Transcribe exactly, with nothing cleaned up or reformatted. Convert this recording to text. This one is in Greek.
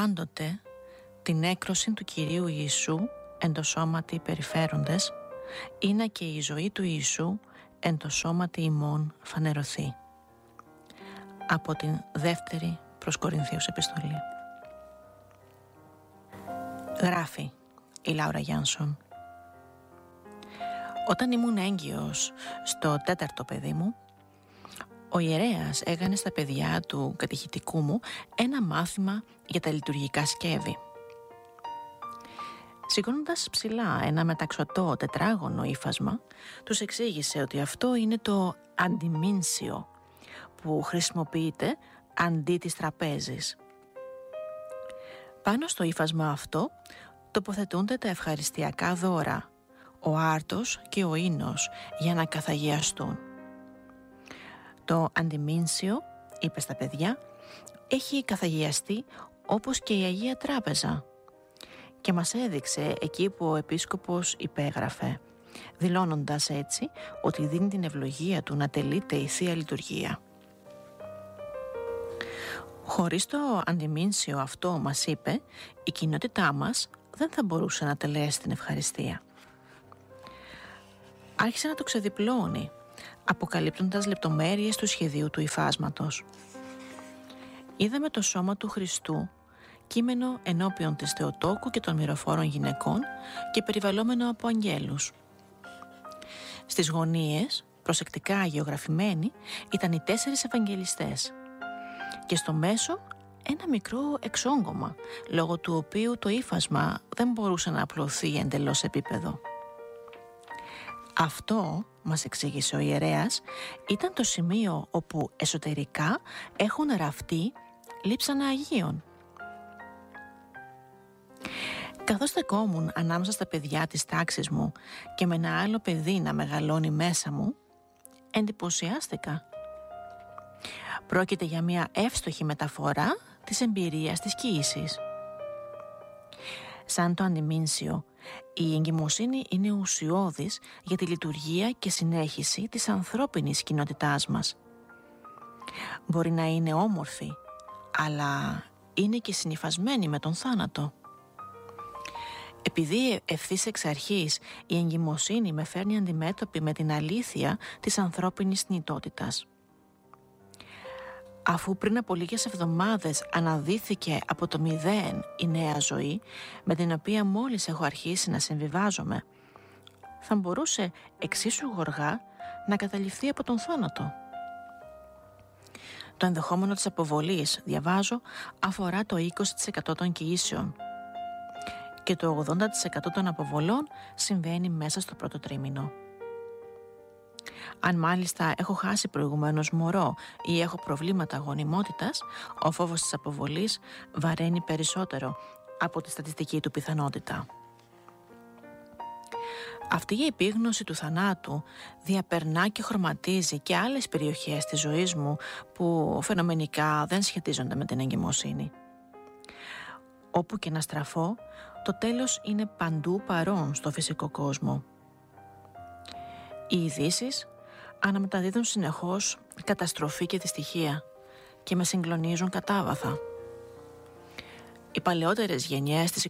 πάντοτε την έκρωση του Κυρίου Ιησού εν το σώματι περιφέροντες, είναι και η ζωή του Ιησού εν το σώματι ημών φανερωθεί. Από την δεύτερη προς Κορινθίους επιστολή. Γράφει η Λάουρα Γιάνσον: όταν ήμουν έγκυος στο τέταρτο παιδί μου, ο ιερέας έκανε στα παιδιά του κατηχητικού μου ένα μάθημα για τα λειτουργικά σκεύη. Σηκώνοντας ψηλά ένα μεταξωτό τετράγωνο ύφασμα, τους εξήγησε ότι αυτό είναι το αντιμήνσιο που χρησιμοποιείται αντί της τραπέζης. Πάνω στο ύφασμα αυτό τοποθετούνται τα ευχαριστιακά δώρα, ο άρτος και ο ίνος για να καθαγιαστούν. Το αντιμήνσιο, είπε στα παιδιά, έχει καθαγιαστεί όπως και η Αγία Τράπεζα, και μας έδειξε εκεί που ο επίσκοπος υπέγραφε, δηλώνοντας έτσι ότι δίνει την ευλογία του να τελείται η Θεία Λειτουργία. Χωρίς το αντιμήνσιο αυτό, μας είπε, η κοινότητά μας δεν θα μπορούσε να τελέσει την ευχαριστία. Άρχισε να το ξεδιπλώνει, αποκαλύπτοντας λεπτομέρειες του σχεδίου του υφάσματος. Είδαμε το σώμα του Χριστού, κείμενο ενώπιον της Θεοτόκου και των μυροφόρων γυναικών και περιβαλλόμενο από αγγέλους. Στις γωνίες, προσεκτικά αγιογραφημένοι, ήταν οι τέσσερις Ευαγγελιστές και στο μέσο ένα μικρό εξόγκωμα, λόγω του οποίου το ύφασμα δεν μπορούσε να απλωθεί εντελώς επίπεδο. Αυτό, μας εξήγησε ο ιερέας, ήταν το σημείο όπου εσωτερικά έχουν ραφτεί λείψανα Αγίων. Καθώς στεκόμουν ανάμεσα στα παιδιά της τάξης μου και με ένα άλλο παιδί να μεγαλώνει μέσα μου, εντυπωσιάστηκα. Πρόκειται για μια εύστοχη μεταφορά της εμπειρίας της κοίησης. Σαν το αντιμήνσιο, η εγκυμοσύνη είναι ουσιώδης για τη λειτουργία και συνέχιση της ανθρώπινης κοινότητάς μας. Μπορεί να είναι όμορφη, αλλά είναι και συνυφασμένη με τον θάνατο. Επειδή ευθύς εξ αρχής η εγκυμοσύνη με φέρνει αντιμέτωπη με την αλήθεια της ανθρώπινης θνητότητας. Αφού πριν από λίγες εβδομάδες αναδύθηκε από το μηδέν η νέα ζωή, με την οποία μόλις έχω αρχίσει να συμβιβάζομαι, θα μπορούσε εξίσου γοργά να καταληφθεί από τον θάνατο. Το ενδεχόμενο της αποβολής, διαβάζω, αφορά το είκοσι τοις εκατό των κοιήσεων και το ογδόντα τοις εκατό των αποβολών συμβαίνει μέσα στο πρώτο τρίμηνο. Αν μάλιστα έχω χάσει προηγουμένως μωρό ή έχω προβλήματα γονιμότητας, ο φόβος της αποβολής βαραίνει περισσότερο από τη στατιστική του πιθανότητα. Αυτή η επίγνωση του θανάτου διαπερνά και χρωματίζει και άλλες περιοχές της ζωής μου που φαινομενικά δεν σχετίζονται με την εγκυμοσύνη. Όπου και να στραφώ, το τέλος είναι παντού παρόν στο φυσικό κόσμο. Οι ειδήσεις αναμεταδίδουν συνεχώς καταστροφή και δυστυχία και με συγκλονίζουν κατάβαθα. Οι παλαιότερες γενιές της